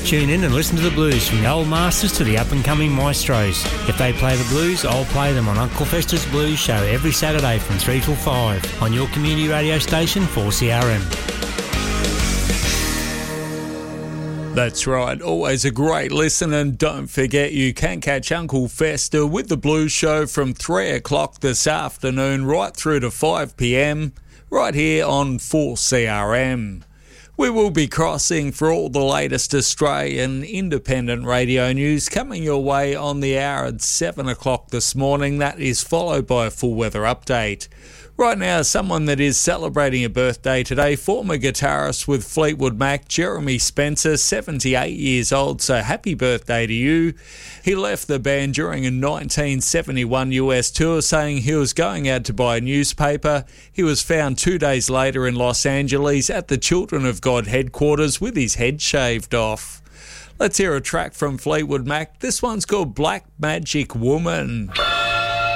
Tune in and listen to the blues from the old masters to the up-and-coming maestros. If they play the blues, I'll play them on Uncle Fester's Blues Show every Saturday from 3 till 5 on your community radio station 4CRM. That's right, always a great listen, and don't forget you can catch Uncle Fester with the Blues Show from 3 o'clock this afternoon right through to 5 p.m. right here on 4CRM. We will be crossing for all the latest Australian independent radio news coming your way on the hour at 7 o'clock this morning. That is followed by a full weather update. Right now, someone that is celebrating a birthday today, former guitarist with Fleetwood Mac, Jeremy Spencer, 78 years old, so happy birthday to you. He left the band during a 1971 US tour saying he was going out to buy a newspaper. He was found 2 days later in Los Angeles at the Children of God headquarters with his head shaved off. Let's hear a track from Fleetwood Mac. This one's called Black Magic Woman.